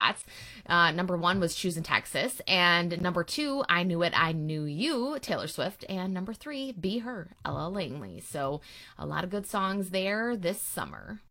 spots. Number 1 was Choosing Texas. And number 2, I Knew It, I Knew You, Taylor Swift. And number 3, Be Her, Ella Langley. So a lot of good songs there this summer.